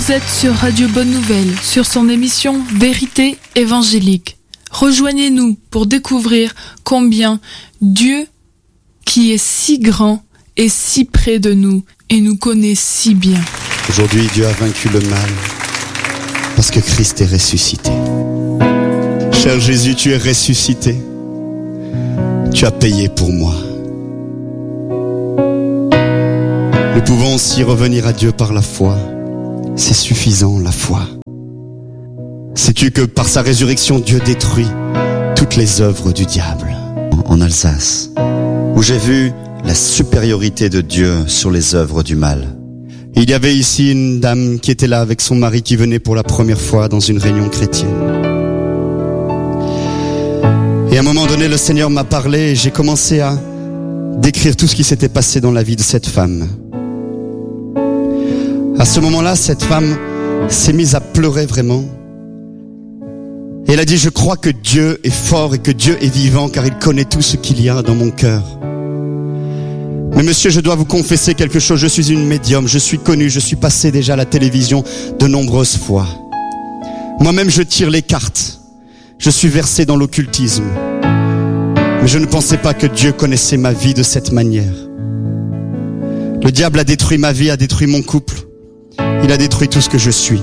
Vous êtes sur Radio Bonne Nouvelle, sur son émission Vérité évangélique. Rejoignez-nous pour découvrir combien Dieu, qui est si grand, est si près de nous et nous connaît si bien. Aujourd'hui, Dieu a vaincu le mal parce que Christ est ressuscité. Cher Jésus, tu es ressuscité. Tu as payé pour moi. Nous pouvons aussi revenir à Dieu par la foi. C'est suffisant, la foi. Sais-tu que par sa résurrection, Dieu détruit toutes les œuvres du diable? En Alsace, où j'ai vu la supériorité de Dieu sur les œuvres du mal. Il y avait ici une dame qui était là avec son mari qui venait pour la première fois dans une réunion chrétienne. Et à un moment donné, le Seigneur m'a parlé et j'ai commencé à décrire tout ce qui s'était passé dans la vie de cette femme. À ce moment-là, cette femme s'est mise à pleurer vraiment. Et elle a dit, je crois que Dieu est fort et que Dieu est vivant car il connaît tout ce qu'il y a dans mon cœur. Mais monsieur, je dois vous confesser quelque chose, je suis une médium, je suis connue, je suis passée déjà à la télévision de nombreuses fois. Moi-même, je tire les cartes. Je suis versé dans l'occultisme. Mais je ne pensais pas que Dieu connaissait ma vie de cette manière. Le diable a détruit ma vie, a détruit mon couple. Il a détruit tout ce que je suis.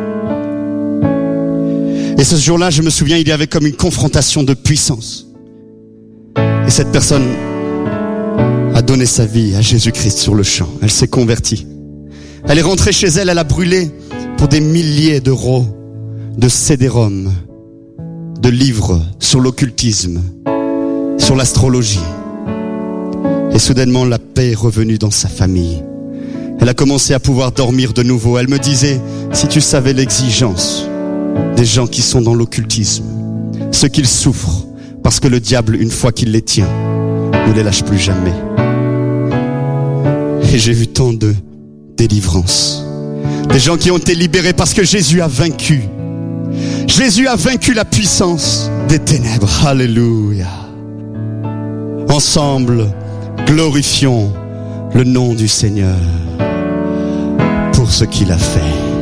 Et ce jour-là, je me souviens, il y avait comme une confrontation de puissance. Et cette personne a donné sa vie à Jésus-Christ sur le champ. Elle s'est convertie. Elle est rentrée chez elle, elle a brûlé pour des milliers d'euros de CD-ROM, de livres sur l'occultisme, sur l'astrologie. Et soudainement, la paix est revenue dans sa famille. Elle a commencé à pouvoir dormir de nouveau. Elle me disait, si tu savais l'exigence des gens qui sont dans l'occultisme, ce qu'ils souffrent, parce que le diable, une fois qu'il les tient, ne les lâche plus jamais. Et j'ai vu tant de délivrances. Des gens qui ont été libérés parce que Jésus a vaincu. Jésus a vaincu la puissance des ténèbres. Alléluia. Ensemble, glorifions le nom du Seigneur pour ce qu'il a fait.